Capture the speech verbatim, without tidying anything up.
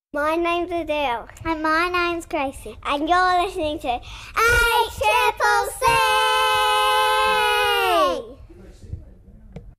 My name's Adele. And my name's Gracie. And you're listening to A Triple C!